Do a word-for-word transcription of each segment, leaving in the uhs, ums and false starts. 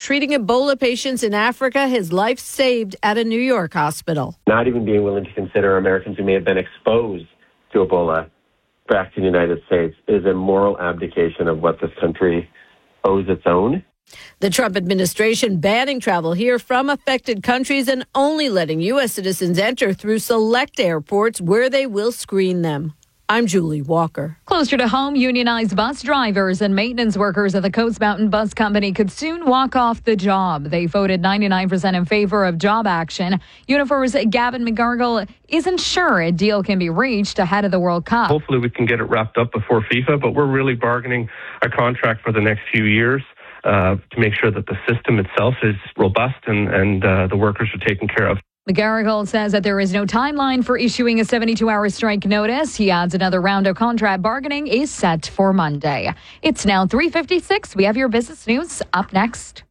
treating Ebola patients in Africa, his life saved at a New York hospital. Not even being willing to consider Americans who may have been exposed to Ebola back to the United States is a moral abdication of what this country owes its own. The Trump administration banning travel here from affected countries and only letting U S citizens enter through select airports where they will screen them. I'm Julie Walker. Closer to home, unionized bus drivers and maintenance workers at the Coast Mountain Bus Company could soon walk off the job. They voted ninety-nine percent in favor of job action. Unifor's Gavin McGargle isn't sure a deal can be reached ahead of the World Cup. Hopefully we can get it wrapped up before FIFA, but we're really bargaining a contract for the next few years uh, to make sure that the system itself is robust and, and uh, the workers are taken care of. McGarrigle says that there is no timeline for issuing a seventy-two hour strike notice. He adds another round of contract bargaining is set for Monday. It's now three fifty-six. We have your business news up next.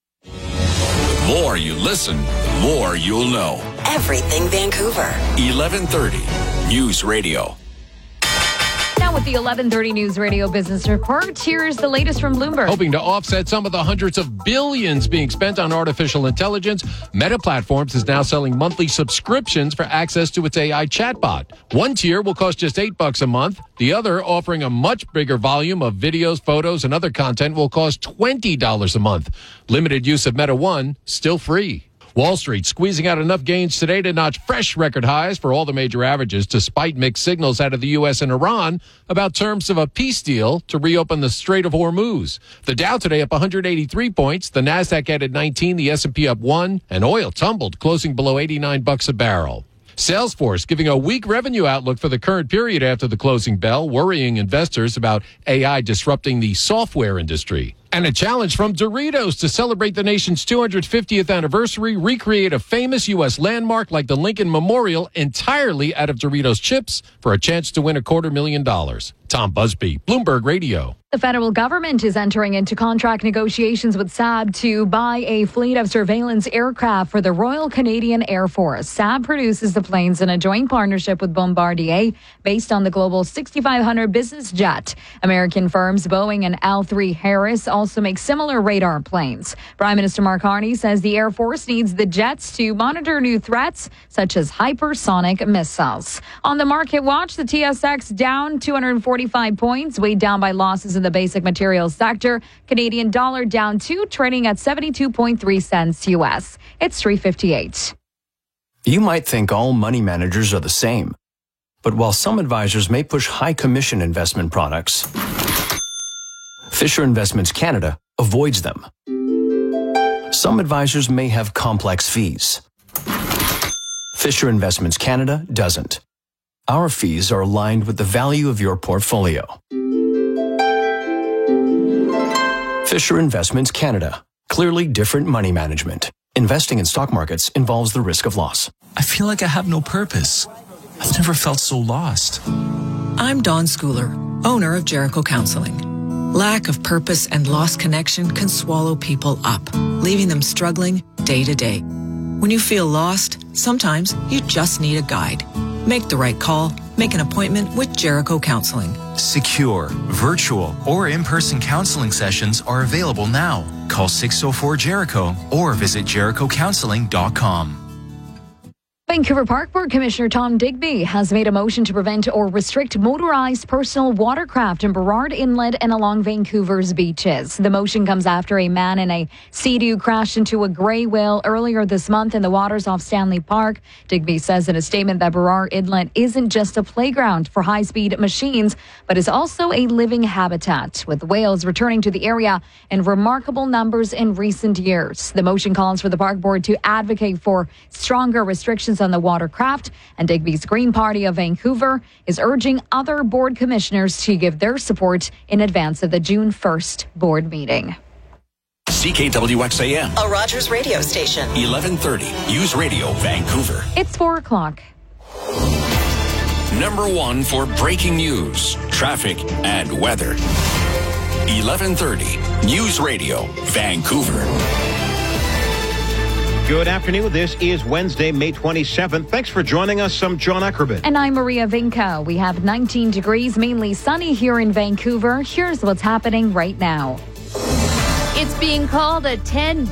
The more you listen, the more you'll know. Everything Vancouver. eleven thirty News Radio. Now with the eleven thirty News Radio Business Report, here's the latest from Bloomberg. Hoping to offset some of the hundreds of billions being spent on artificial intelligence, Meta Platforms is now selling monthly subscriptions for access to its A I chatbot. One tier will cost just eight bucks a month. The other, offering a much bigger volume of videos, photos, and other content, will cost twenty dollars a month. Limited use of Meta One, still free. Wall Street squeezing out enough gains today to notch fresh record highs for all the major averages, despite mixed signals out of the U S and Iran about terms of a peace deal to reopen the Strait of Hormuz. The Dow today up one hundred eighty-three points, the Nasdaq added nineteen, the S and P up one, and oil tumbled, closing below eighty-nine bucks a barrel. Salesforce giving a weak revenue outlook for the current period after the closing bell, worrying investors about A I disrupting the software industry. And a challenge from Doritos to celebrate the nation's two hundred fiftieth anniversary, recreate a famous U S landmark like the Lincoln Memorial entirely out of Doritos chips for a chance to win a quarter million dollars. Tom Busby, Bloomberg Radio. The federal government is entering into contract negotiations with Saab to buy a fleet of surveillance aircraft for the Royal Canadian Air Force. Saab produces the planes in a joint partnership with Bombardier based on the Global sixty-five hundred business jet. American firms Boeing and L three Harris also make similar radar planes. Prime Minister Mark Carney says the Air Force needs the jets to monitor new threats such as hypersonic missiles. On the market watch, the T S X down two hundred forty-five points, weighed down by losses in the basic materials sector. Canadian dollar down two, trading at seventy-two point three cents U S. It's three fifty-eight. You might think all money managers are the same. But while some advisors may push high commission investment products, Fisher Investments Canada avoids them. Some advisors may have complex fees. Fisher Investments Canada doesn't. Our fees are aligned with the value of your portfolio. Fisher Investments Canada. Clearly different money management. Investing in stock markets involves the risk of loss. I feel like I have no purpose. I've never felt so lost. I'm Dawn Schooler, owner of Jericho Counseling. Lack of purpose and lost connection can swallow people up, leaving them struggling day to day. When you feel lost, sometimes you just need a guide. Make the right call. Make an appointment with Jericho Counseling. Secure, virtual, or in-person counseling sessions are available now. Call six oh four Jericho or visit jericho counseling dot com. Vancouver Park Board Commissioner Tom Digby has made a motion to prevent or restrict motorized personal watercraft in Burrard Inlet and along Vancouver's beaches. The motion comes after a man in a Sea-Doo crashed into a grey whale earlier this month in the waters off Stanley Park. Digby says in a statement that Burrard Inlet isn't just a playground for high-speed machines, but is also a living habitat, with whales returning to the area in remarkable numbers in recent years. The motion calls for the Park Board to advocate for stronger restrictions on the watercraft, and Digby's Green Party of Vancouver is urging other board commissioners to give their support in advance of the June first board meeting. C K W X A M, a Rogers radio station. eleven thirty News Radio, Vancouver. It's four o'clock. Number one for breaking news, traffic, and weather. eleven thirty News Radio, Vancouver. Good afternoon. This is Wednesday, May twenty-seventh. Thanks for joining us. I'm John Ackerman. And I'm Maria Vinca. We have nineteen degrees, mainly sunny here in Vancouver. Here's what's happening right now. It's being called a ten